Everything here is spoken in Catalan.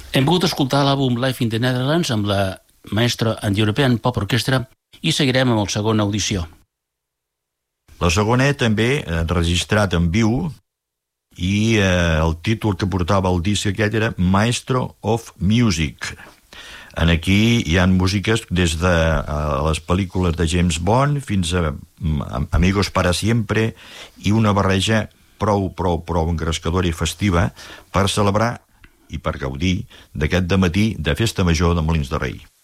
Hem pogut escoltar l'àlbum Live in the Netherlands amb la Maestro and European Pop Orchestra i seguirem amb la segona audició. La segona també enregistrat en viu i el títol que portava el disc aquest era Maestro of Music. En aquí hi ha músiques des de les pel·lícules de James Bond fins a Amigos para siempre i una barreja prou engrescadora i festiva per celebrar i per gaudir d'aquest dematí de Festa Major de Molins de Rei.